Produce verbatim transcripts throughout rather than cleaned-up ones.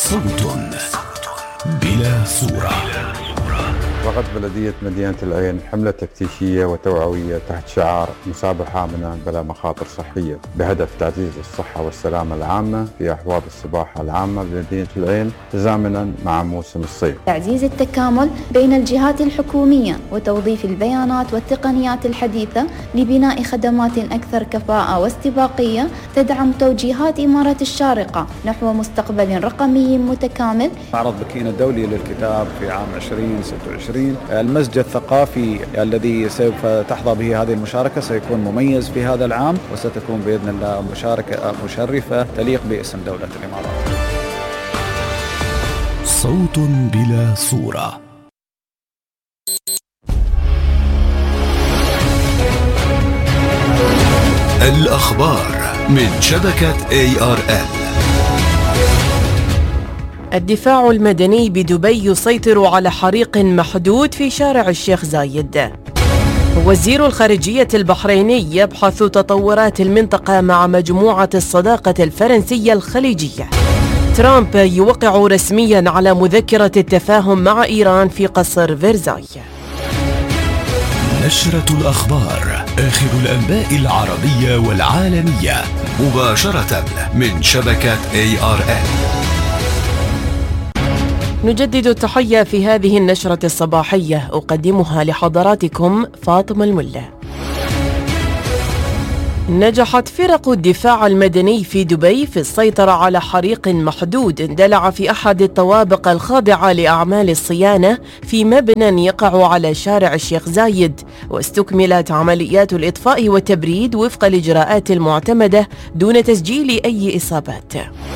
صوت بلا صورة. وقد بلدية مدينة العين حملة تفتيشية وتوعوية تحت شعار مسابحة آمنة بلا مخاطر صحية بهدف تعزيز الصحة والسلامة العامة في أحواض السباحة العامة بمدينة العين تزامنا مع موسم الصيف. تعزيز التكامل بين الجهات الحكومية وتوظيف البيانات والتقنيات الحديثة لبناء خدمات أكثر كفاءة واستباقية تدعم توجيهات إمارة الشارقة نحو مستقبل رقمي متكامل. معرض بكين الدولي للكتاب في عام ألفين وستة وعشرين، المسجد الثقافي الذي سوف تحظى به هذه المشاركة سيكون مميز في هذا العام، وستكون بإذن الله مشاركة مشرفة تليق باسم دولة الإمارات. صوت بلا صورة. الأخبار من شبكة إيه آر إل. الدفاع المدني بدبي يسيطر على حريق محدود في شارع الشيخ زايد. وزير الخارجية البحريني يبحث تطورات المنطقة مع مجموعة الصداقة الفرنسية الخليجية. ترامب يوقع رسميا على مذكرة التفاهم مع إيران في قصر فرساي. نشرة الأخبار، آخر الأنباء العربية والعالمية مباشرة من شبكة إيه آر إل. نجدد التحية في هذه النشرة الصباحية، أقدمها لحضراتكم فاطمة الملا. نجحت فرق الدفاع المدني في دبي في السيطرة على حريق محدود اندلع في أحد الطوابق الخاضعة لأعمال الصيانة في مبنى يقع على شارع الشيخ زايد، واستكملت عمليات الإطفاء والتبريد وفق الإجراءات المعتمدة دون تسجيل أي إصابات.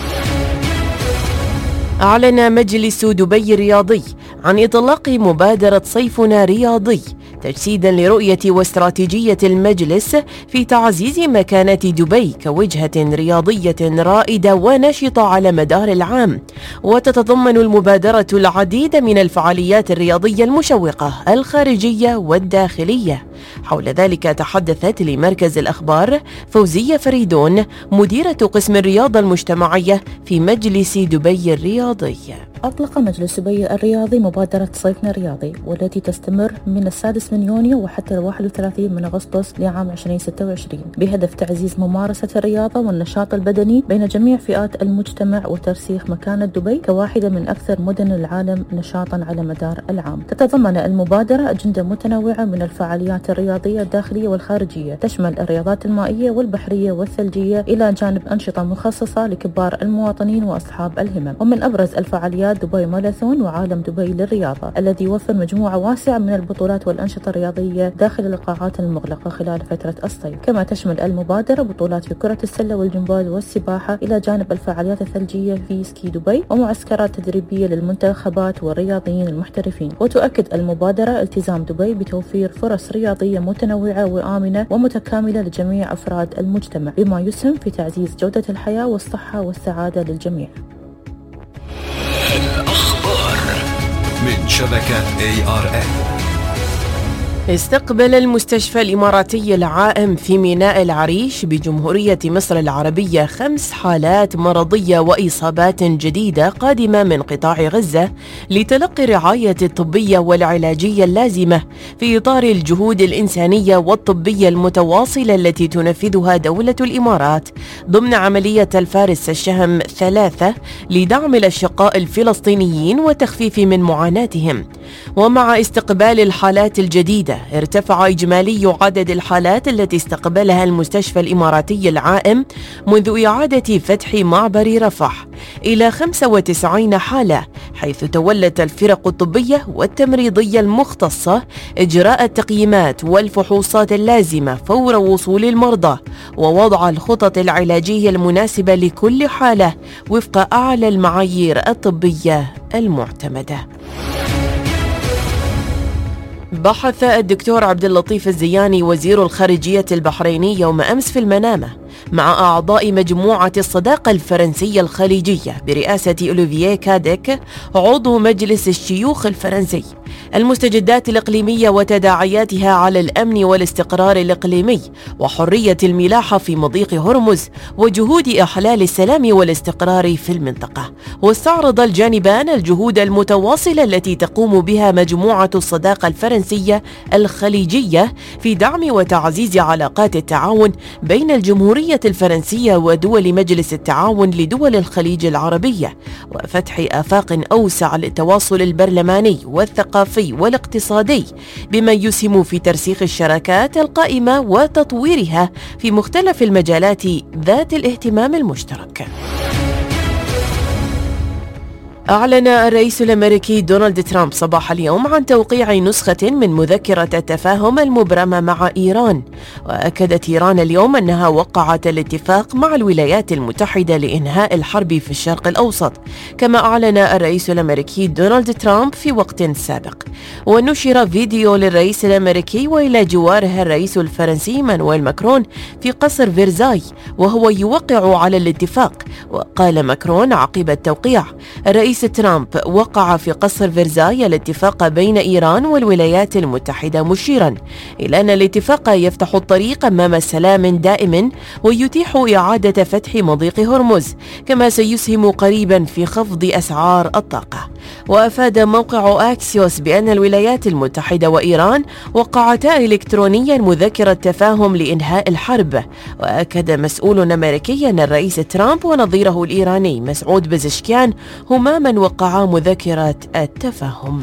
أعلن مجلس دبي الرياضي عن إطلاق مبادرة صيفنا رياضي تجسيدا لرؤية واستراتيجية المجلس في تعزيز مكانة دبي كوجهة رياضية رائدة ونشطة على مدار العام. وتتضمن المبادرة العديد من الفعاليات الرياضية المشوقة الخارجية والداخلية. حول ذلك تحدثت لمركز الأخبار فوزية فريدون مديرة قسم الرياضة المجتمعية في مجلس دبي الرياضي. أطلق مجلس دبي الرياضي مبادرة صيفنا الرياضي، والتي تستمر من السادس من يونيو وحتى الواحد وثلاثين من أغسطس لعام ألفين وستة وعشرين، بهدف تعزيز ممارسة الرياضة والنشاط البدني بين جميع فئات المجتمع وترسيخ مكانة دبي كواحدة من أكثر مدن العالم نشاطا على مدار العام. تتضمن المبادرة أجندة متنوعة من الفعاليات الرياضية الداخلية والخارجية، تشمل الرياضات المائية والبحرية والثلجية، إلى جانب أنشطة مخصصة لكبار المواطنين وأصحاب الهمم. ومن أبرز الفعاليات دبي ماراثون وعالم دبي للرياضة، الذي يوفر مجموعة واسعة من البطولات والأنشطة الرياضية داخل القاعات المغلقة خلال فترة الصيف. كما تشمل المبادرة بطولات في كرة السلة والجمباز والسباحة، إلى جانب الفعاليات الثلجية في سكي دبي ومعسكرات تدريبية للمنتخبات والرياضيين المحترفين. وتؤكد المبادرة التزام دبي بتوفير فرص رياضية متنوعة وآمنة ومتكاملة لجميع أفراد المجتمع، بما يسهم في تعزيز جودة الحياة والصحة والسعادة للجميع. الأخبار من شبكة إيه آر إل. استقبل المستشفى الإماراتي العائم في ميناء العريش بجمهورية مصر العربية خمس حالات مرضية وإصابات جديدة قادمة من قطاع غزة لتلقي الرعاية الطبية والعلاجية اللازمة في إطار الجهود الإنسانية والطبية المتواصلة التي تنفذها دولة الإمارات ضمن عملية الفارس الشهم ثلاثة لدعم الأشقاء الفلسطينيين وتخفيف من معاناتهم. ومع استقبال الحالات الجديدة ارتفع إجمالي عدد الحالات التي استقبلها المستشفى الإماراتي العائم منذ إعادة فتح معبر رفح إلى خمسة وتسعين حالة، حيث تولت الفرق الطبية والتمريضية المختصة إجراء التقييمات والفحوصات اللازمة فور وصول المرضى ووضع الخطط العلاجية المناسبة لكل حالة وفق أعلى المعايير الطبية المعتمدة. بحث الدكتور عبد اللطيف الزياني وزير الخارجية البحريني يوم أمس في المنامة مع أعضاء مجموعة الصداقة الفرنسية الخليجية برئاسة أوليفييه كاديك عضو مجلس الشيوخ الفرنسي المستجدات الإقليمية وتداعياتها على الأمن والاستقرار الإقليمي وحرية الملاحة في مضيق هرمز وجهود إحلال السلام والاستقرار في المنطقة. واستعرض الجانبان الجهود المتواصلة التي تقوم بها مجموعة الصداقة الفرنسية الخليجية في دعم وتعزيز علاقات التعاون بين الجمهورية الفرنسية ودول مجلس التعاون لدول الخليج العربية، وفتح آفاق أوسع للتواصل البرلماني والثقافي والاقتصادي بما يسهم في ترسيخ الشراكات القائمة وتطويرها في مختلف المجالات ذات الاهتمام المشترك. أعلن الرئيس الأمريكي دونالد ترامب صباح اليوم عن توقيع نسخة من مذكرة التفاهم المبرمة مع إيران، وأكدت إيران اليوم أنها وقعت الاتفاق مع الولايات المتحدة لإنهاء الحرب في الشرق الأوسط، كما أعلن الرئيس الأمريكي دونالد ترامب في وقت سابق. ونشر فيديو للرئيس الأمريكي وإلى جواره الرئيس الفرنسي مانويل ماكرون في قصر فيرزاي وهو يوقع على الاتفاق. وقال ماكرون عقب التوقيع: الرئيس ترامب وقع في قصر فيرزاي الاتفاق بين إيران والولايات المتحدة، مشيرا إلى أن الاتفاق يفتح الطريق أمام سلام دائم ويتيح إعادة فتح مضيق هرمز، كما سيسهم قريبا في خفض أسعار الطاقة. وأفاد موقع أكسيوس بأن الولايات المتحدة وإيران وقعتا إلكترونيا مذكرة تفاهم لإنهاء الحرب. وأكد مسؤول أمريكي أن الرئيس ترامب ونظيره الإيراني مسعود بزشكيان هما من وقعا مذكرة التفاهم.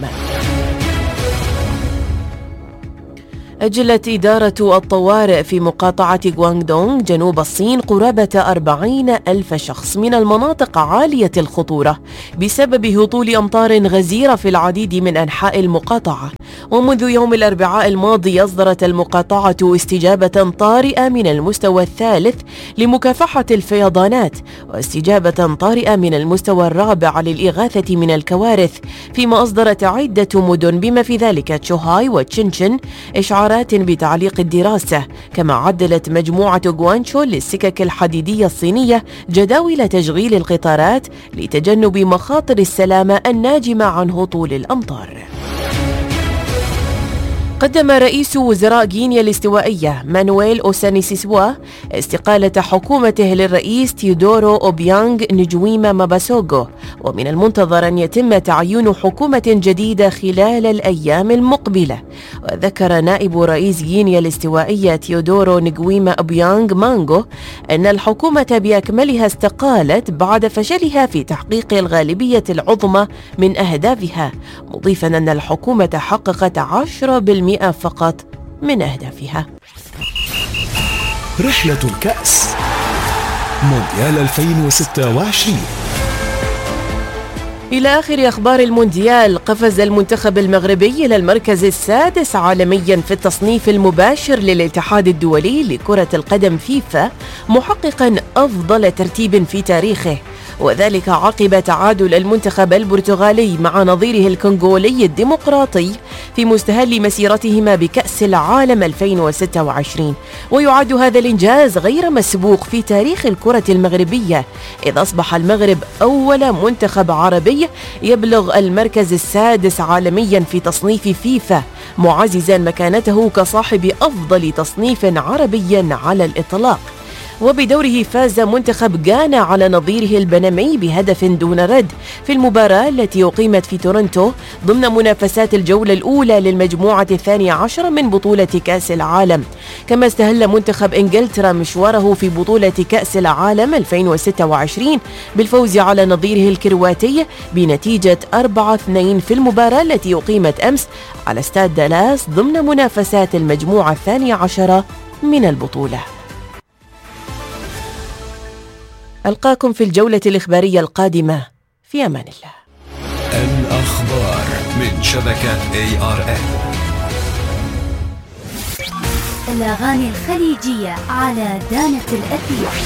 أجلت إدارة الطوارئ في مقاطعة غواندونغ جنوب الصين قرابة أربعين ألف شخص من المناطق عالية الخطورة بسبب هطول أمطار غزيرة في العديد من أنحاء المقاطعة. ومنذ يوم الأربعاء الماضي أصدرت المقاطعة استجابة طارئة من المستوى الثالث لمكافحة الفيضانات، واستجابة طارئة من المستوى الرابع للإغاثة من الكوارث، فيما أصدرت عدة مدن بما في ذلك تشوهاي وتشنشن إشعارات بتعليق الدراسة. كما عدلت مجموعة غوانشو للسكك الحديدية الصينية جداول تشغيل القطارات لتجنب مخاطر السلامة الناجمة عن هطول الأمطار. قدم رئيس وزراء غينيا الاستوائية مانويل أوسانيسيسوا استقالة حكومته للرئيس تيودورو أوبيانغ نجويما ماباسوغو، ومن المنتظر أن يتم تعيين حكومة جديدة خلال الأيام المقبلة. وذكر نائب رئيس غينيا الاستوائية تيودورو نجويما أوبيانغ مانغو أن الحكومة بأكملها استقالت بعد فشلها في تحقيق الغالبية العظمى من أهدافها، مضيفا أن الحكومة حققت عشرة بالمئة فقط من أهدافها. رحلة الكأس مونديال ألفين وستة وعشرين. إلى آخر أخبار المونديال، قفز المنتخب المغربي إلى المركز السادس عالميا في التصنيف المباشر للاتحاد الدولي لكرة القدم فيفا، محققا أفضل ترتيب في تاريخه، وذلك عقب تعادل المنتخب البرتغالي مع نظيره الكونغولي الديمقراطي في مستهل مسيرتهما بكأس العالم ألفين وستة وعشرين. ويعد هذا الإنجاز غير مسبوق في تاريخ الكرة المغربية، إذ أصبح المغرب أول منتخب عربي يبلغ المركز السادس عالميا في تصنيف فيفا، معززا مكانته كصاحب أفضل تصنيف عربي على الإطلاق. وبدوره فاز منتخب غانا على نظيره البنمي بهدف دون رد في المباراة التي أقيمت في تورنتو ضمن منافسات الجولة الأولى للمجموعة الثانية عشر من بطولة كأس العالم. كما استهل منتخب إنجلترا مشواره في بطولة كأس العالم ألفين وستة وعشرين بالفوز على نظيره الكرواتي بنتيجة أربعة اثنين في المباراة التي أقيمت أمس على استاد دالاس ضمن منافسات المجموعة الثانية عشرة من البطولة. ألقاكم في الجولة الإخبارية القادمة، في أمان الله. الأخبار من شبكة إيه آر إل. الأغاني الخليجية على دانة الأثير.